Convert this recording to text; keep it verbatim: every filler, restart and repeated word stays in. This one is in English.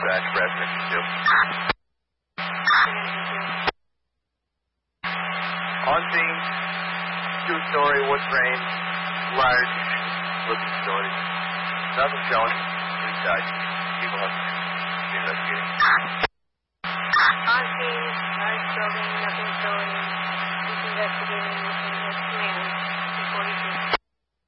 dispatch, Brad fifty-two. On scene, two-story wood frame, large living facility. Nothing showing. Inside. People have been investigating. On scene, large building, nothing showing. He's investigating within his command. two forty-two.